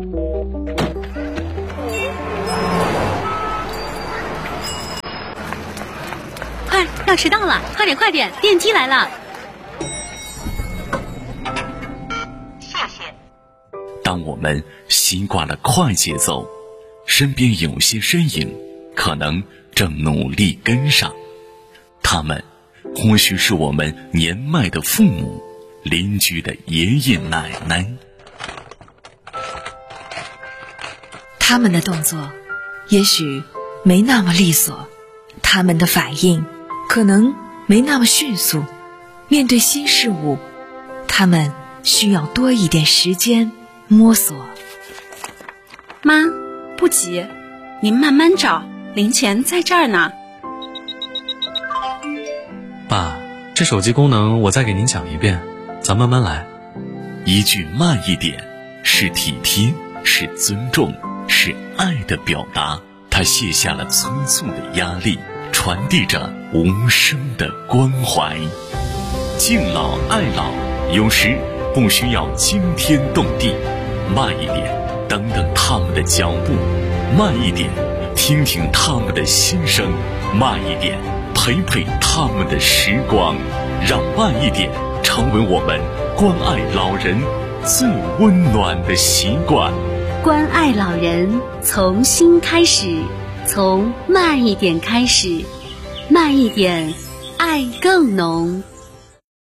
快，要迟到了，快点快点，电梯来了。 谢谢。 当我们习惯了快节奏，身边有些身影可能正努力跟上，他们或许是我们年迈的父母、邻居的爷爷奶奶。 他们的动作也许没那么利索，他们的反应可能没那么迅速，面对新事物，他们需要多一点时间摸索。 妈，不急，您慢慢找，零钱在这儿呢。 爸，这手机功能我再给您讲一遍，咱慢慢来。 一句慢一点，是体贴，是尊重，是爱的表达。他卸下了催促的压力，传递着无声的关怀。敬老爱老，有时不需要惊天动地，慢一点，等等他们的脚步；慢一点，听听他们的心声；慢一点，陪陪他们的时光。让慢一点成为我们关爱老人最温暖的习惯。 关爱老人，从心开始，从慢一点开始，慢一点，爱更浓。